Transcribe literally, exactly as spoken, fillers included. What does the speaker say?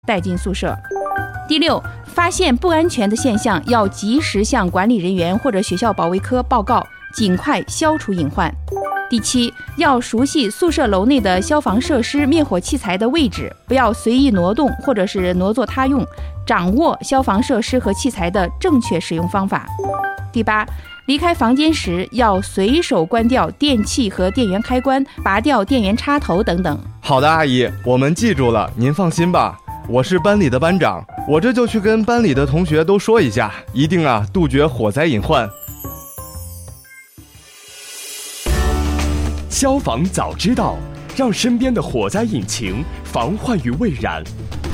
带进宿舍。第六，发现不安全的现象要及时向管理人员或者学校保卫科报告，尽快消除隐患。第七，要熟悉宿舍楼内的消防设施、灭火器材的位置，不要随意挪动或者是挪作他用，掌握消防设施和器材的正确使用方法。第八，离开房间时要随手关掉电器和电源开关，拔掉电源插头等等。 好的，阿姨，我们记住了，您放心吧。我是班里的班长，我这就去跟班里的同学都说一下，一定啊杜绝火灾隐患。 消防早知道，让身边的火灾引擎防患于未然。